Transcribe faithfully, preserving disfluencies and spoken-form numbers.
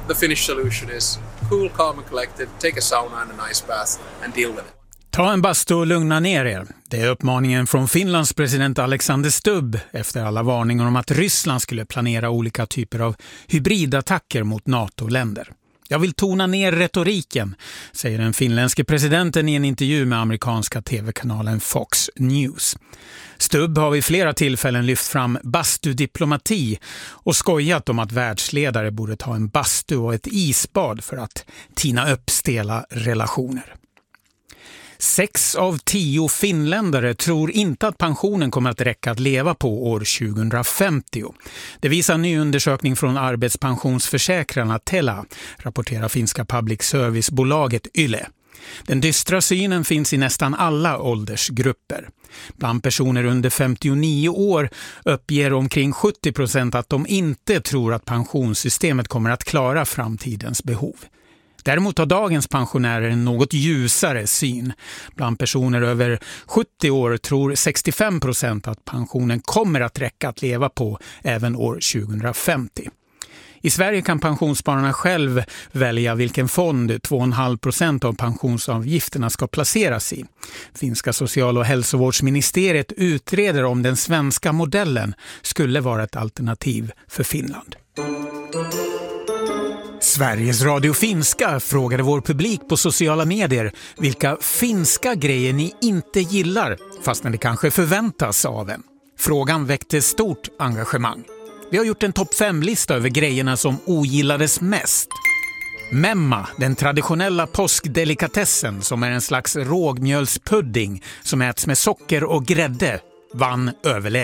the Finnish solution is cool, calm and collected, take a sauna and a nice bath and deal with it. Ta en bastu och lugna ner er. Det är uppmaningen från Finlands president Alexander Stubb efter alla varningar om att Ryssland skulle planera olika typer av hybridattacker mot NATO-länder. Jag vill tona ner retoriken, säger den finländske presidenten i en intervju med amerikanska tv-kanalen Fox News. Stubb har vid flera tillfällen lyft fram bastudiplomati och skojat om att världsledare borde ta en bastu och ett isbad för att tina upp stela relationer. Sex av tio finländare tror inte att pensionen kommer att räcka att leva på år tjugohundrafemtio. Det visar en ny undersökning från arbetspensionsförsäkrarna Tela, rapporterar finska public service-bolaget Yle. Den dystra synen finns i nästan alla åldersgrupper. Bland personer under femtionio år uppger omkring sjuttio procent att de inte tror att pensionssystemet kommer att klara framtidens behov. Däremot har dagens pensionärer en något ljusare syn. Bland personer över sjuttio år tror sextiofem procent att pensionen kommer att räcka att leva på även år tjugohundrafemtio. I Sverige kan pensionsspararna själv välja vilken fond två komma fem procent av pensionsavgifterna ska placeras i. Finska social- och hälsovårdsministeriet utreder om den svenska modellen skulle vara ett alternativ för Finland. Sveriges Radio Finska frågade vår publik på sociala medier vilka finska grejer ni inte gillar, fast när det kanske förväntas av en. Frågan väckte stort engagemang. Vi har gjort en topp fem-lista över grejerna som ogillades mest. Memma, den traditionella påskdelikatessen som är en slags rågmjölspudding som äts med socker och grädde, vann överlägset.